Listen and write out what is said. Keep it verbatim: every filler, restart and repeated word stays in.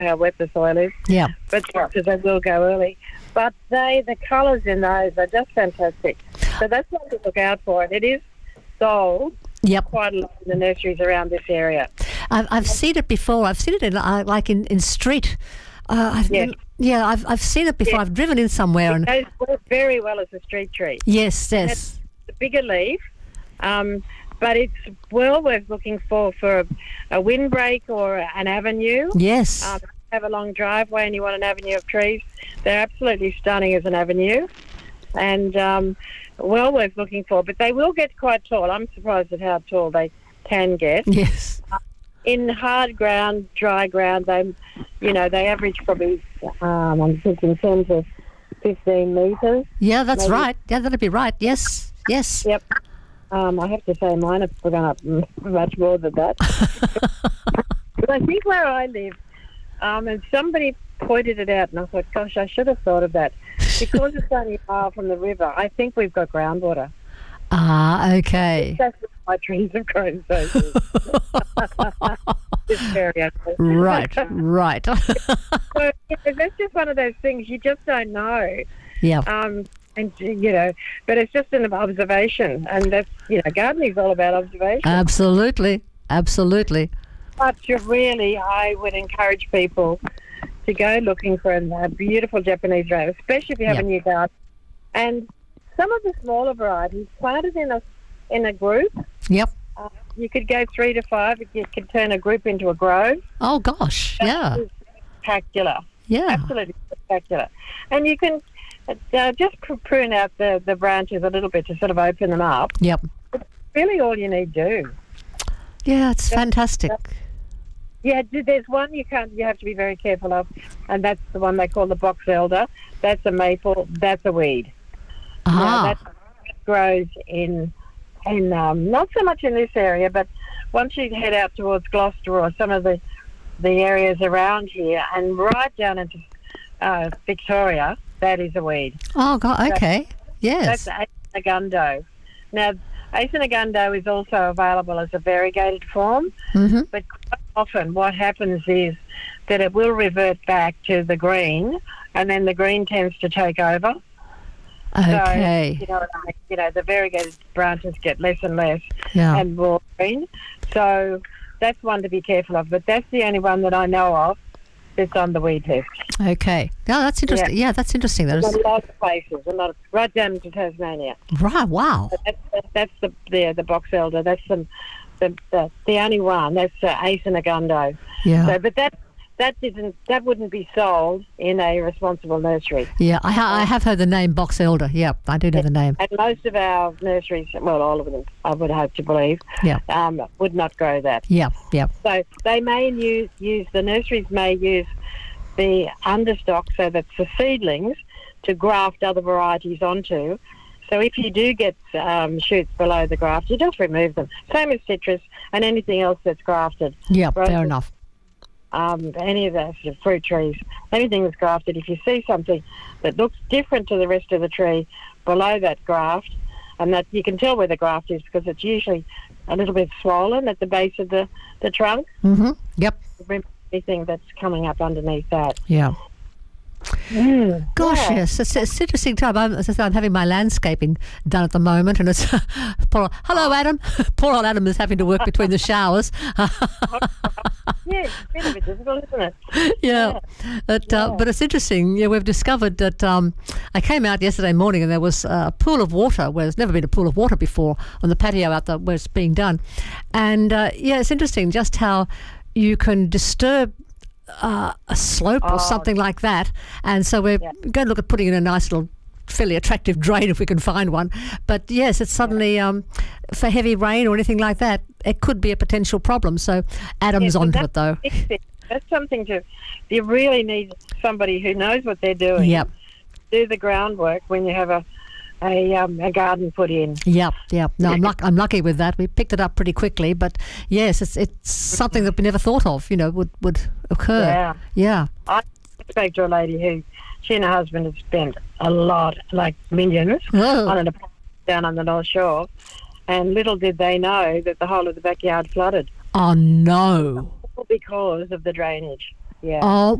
how wet the soil is. Yeah. But because they will go early. But they, the colours in those are just fantastic. So that's what to look out for. And it is sold Yep. quite a lot in the nurseries around this area. I've, I've seen it before. I've seen it in, uh, like in, in street. Uh, I've, Yes. Yeah, I've I've seen it before. Yes. I've driven in somewhere. and It goes very well as a street tree. Yes, yes. The bigger leaf, um, but it's well worth looking for for a, a windbreak or an avenue. Yes. Um, have a long driveway and you want an avenue of trees. They're absolutely stunning as an avenue, and um, well worth looking for. But they will get quite tall. I'm surprised at how tall they can get. Yes. In hard ground, dry ground, they, you know, they average probably, um, I'm thinking in terms of fifteen metres. Yeah, that's Maybe. right. Yeah, that'd be right. Yes, yes. Yep. Um, I have to say mine have gone up m- much more than that. But I think where I live, um, and somebody pointed it out, and I thought, gosh, I should have thought of that. Because it's only a mile from the river, I think we've got groundwater. Ah, okay. That's why my trees have grown so good. It's very ugly. Right, right. So, you know, that's just one of those things you just don't know. Yeah. Um, and, you know, but it's just an observation. And that's, you know, gardening's all about observation. Absolutely, absolutely. But you really, I would encourage people to go looking for a beautiful Japanese rose, especially if you have Yep. a new garden. And some of the smaller varieties planted in a in a group, Yep. uh, you could go three to five. You could turn a group into a grove. Oh gosh. Yeah. It's spectacular. Yeah. Absolutely spectacular. And you can uh, just pr- prune out the, the branches a little bit to sort of open them up. Yep. Really all you need to do. Yeah, it's fantastic. Yeah, d- there's one you can't. You have to be very careful of, and that's the one they call the box elder. That's a maple. That's a weed. Now, Ah. that grows in, in um, not so much in this area, but once you head out towards Gloucester or some of the the areas around here, and right down into uh, Victoria, that is a weed. Oh God. Okay. Yes. That's Aenegundo. Now, Aenegundo is also available as a variegated form, Mm-hmm. but quite often what happens is that it will revert back to the green, and then the green tends to take over. Okay. So, you know, like, you know, the variegated branches get less and less Yeah. and more green. So that's one to be careful of. But that's the only one that I know of that's on the weed list. Okay. No, that's interesting. Yeah, that's interesting. That There's is a lot of places, a lot of, right down to Tasmania. right. Wow. But that's, that's, that's the, the the box elder. That's the the, the, the only one. That's uh, Aenegundo. Yeah. So, but that that didn't that wouldn't be sold in a responsible nursery. Yeah. I, ha- I have heard the name box elder. Yeah, I do know the name. And most of our nurseries, well, all of them, I would hope to believe, Yeah. um, would not grow that. Yeah. Yeah. So they may use, use the nurseries may use the understock, so that's the seedlings, to graft other varieties onto. So if you do get um, shoots below the graft, you just remove them. Same as citrus and anything else that's grafted. Yeah. Roses, Fair enough. Um, any of those sort of fruit trees, anything that's grafted, if you see something that looks different to the rest of the tree below that graft, and that you can tell where the graft is because it's usually a little bit swollen at the base of the, the trunk, Mm-hmm. Yep. remove anything that's coming up underneath that. Yeah. Mm, Gosh, yeah. yes, it's, it's an interesting time. I'm, as I say, I'm having my landscaping done at the moment, and it's poor, hello, Adam. Poor old Adam is having to work between the showers. Yeah, it's a bit of a difficult, isn't it? yeah, But, uh, Yeah. but it's interesting. Yeah, we've discovered that um, I came out yesterday morning and there was a pool of water where there's never been a pool of water before on the patio out there where it's being done, and uh, yeah, it's interesting just how you can disturb uh, a slope Oh. or something like that, and so we're Yeah. going to look at putting in a nice little fairly attractive drain if we can find one. But yes, it's suddenly um, for heavy rain or anything like that, it could be a potential problem. So Adam's Yeah, so onto that's it though. a big thing. That's something to, you really need somebody who knows what they're doing. Yep, Do the groundwork when you have a a, um, a garden put in. yep, yep. No, I'm, luck- I'm lucky with that. We picked it up pretty quickly, but yes, it's it's something that we never thought of. You know, would would occur. Yeah. Yeah. I spoke to a lady who, she and her husband have spent a lot, like millions, Oh. on an apartment down on the North Shore, and little did they know that the whole of the backyard flooded Oh no. all because of the drainage. Yeah. Oh,